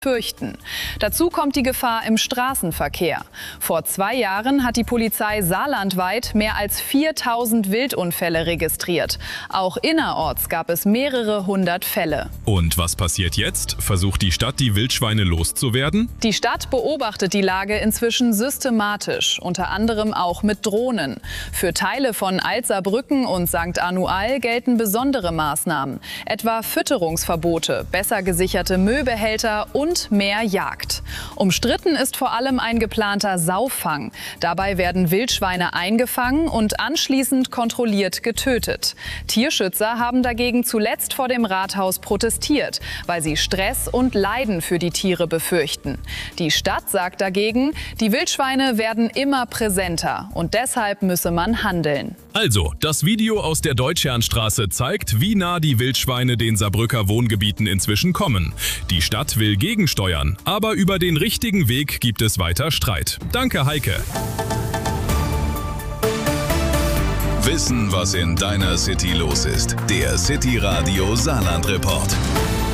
fürchten. Dazu kommt die Gefahr im Straßenverkehr. Vor 2 Jahren hat die Polizei saarlandweit mehr als 4000 Wildunfälle registriert. Auch innerorts gab es mehrere hundert Fälle. Und was passiert jetzt? Versucht die Stadt, die Wildschweine loszuwerden? Die Stadt beobachtet die Lage inzwischen systematisch, unter anderem auch mit Drohnen. Für Teile von Alt-Saarbrücken und St. Anual gelten besondere Maßnahmen, etwa Fütterungsverbote, besser gesicherte Müllbehälter und mehr Jagd. Umstritten ist vor allem ein geplanter Sauffang. Dabei werden Wildschweine eingefangen und anschließend kontrolliert getötet. Tierschützer haben dagegen zuletzt vor dem Rathaus protestiert, weil sie Stress und Leiden für die Tiere befürchten. Die Stadt sagt dagegen, die Wildschweine werden immer präsenter und deshalb müsse man handeln. Also, das Video aus der Deutschernstraße zeigt, wie nah die Wildschweine den Saarbrücker Wohngebieten inzwischen kommen. Die Stadt will gegensteuern, aber über den richtigen Weg gibt es weiter Streit. Danke, Heike. Wissen, was in deiner City los ist. Der City Radio Saarland Report.